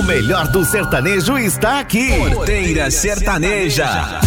melhor do sertanejo está aqui. Porteira Sertaneja.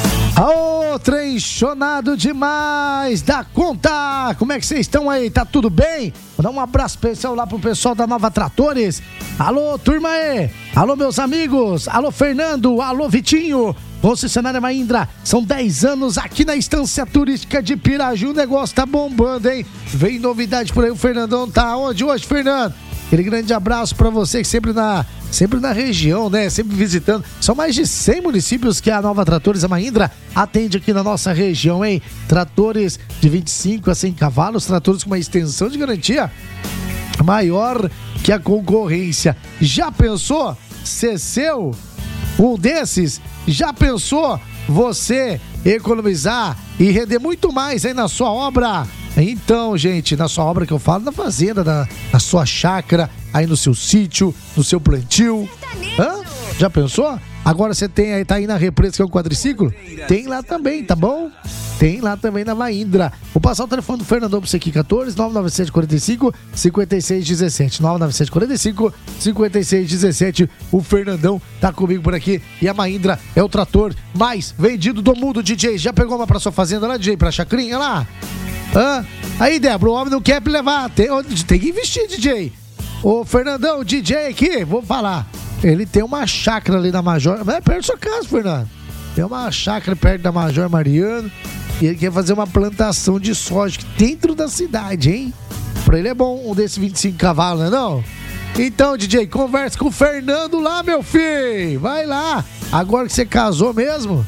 Ô, trem chonado demais da conta! Como é que vocês estão aí? Tá tudo bem? Vou dar um abraço especial lá pro pessoal da Nova Tratores. Alô, turma aí! Alô, meus amigos! Alô, Fernando! Alô, Vitinho! Concessionária Mahindra, são 10 anos aqui na Estância Turística de Piraju. O negócio tá bombando, hein? Vem novidade por aí, o Fernandão tá onde hoje, Fernando? Aquele grande abraço pra você que sempre na região, né? Sempre visitando. São mais de 100 municípios que a Nova Tratores, a Mahindra, atende aqui na nossa região, hein? Tratores de 25 a 100 cavalos, tratores com uma extensão de garantia maior que a concorrência. Já pensou ser seu um desses? Já pensou você economizar e render muito mais aí na sua obra? Então, gente, na sua obra que eu falo, na fazenda, na sua chácara, aí no seu sítio, no seu plantio. Hã? Já pensou? Agora você tem aí, tá aí na Represa, que é um quadriciclo? Tem lá também, tá bom? Tem lá também na Mahindra. Vou passar o telefone do Fernandão pra você aqui, 14 99745 5617. 99745 5617. O Fernandão tá comigo por aqui. E a Mahindra é o trator mais vendido do mundo, DJ. Já pegou uma pra sua fazenda lá, DJ? Pra chacrinha lá? Hã? Aí, Débora, o homem não quer levar. Tem que investir, DJ. Ô, Fernandão, o DJ aqui, vou falar. Ele tem uma chácara ali na Major. É perto da sua casa, Fernando. Tem uma chácara perto da Major Mariano. E ele quer fazer uma plantação de soja dentro da cidade, hein? Pra ele é bom um desses 25 cavalos, né não? Então, DJ, conversa com o Fernando lá, meu filho. Vai lá. Agora que você casou mesmo,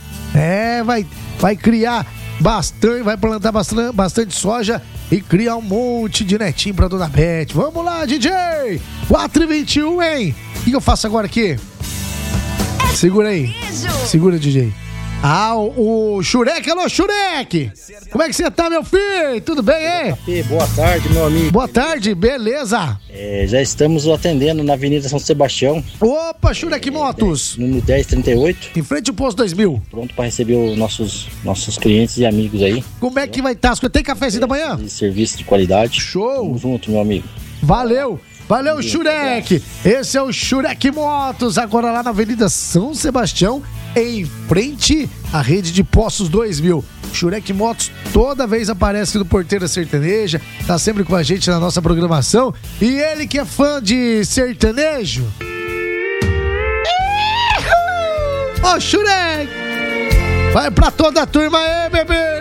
vai criar bastante, vai plantar bastante soja e criar um monte de netinho pra Dona Beth. Vamos lá, DJ! 4h21, hein? O que eu faço agora aqui? Segura aí. Segura, DJ. Ah, o Shurek. Alô, Shurek! Como é que você tá, meu filho? Tudo bem, hein? Boa tarde, meu amigo. Boa tarde, beleza? Já estamos o atendendo na Avenida São Sebastião. Opa, Shurek Motos. Número 1038. Em frente ao Posto 2000. Pronto para receber os nossos clientes e amigos aí. Como é que vai estar? Tem cafezinho da manhã? De serviço de qualidade. Show! Tamo junto, meu amigo. Valeu! Valeu, Shurek! Esse é o Shurek Motos, agora lá na Avenida São Sebastião, em frente à rede de postos 2000. Shurek Motos toda vez aparece aqui no Porteira Sertaneja, tá sempre com a gente na nossa programação. E ele que é fã de sertanejo. Ô, Shurek! Vai pra toda a turma aí, bebê!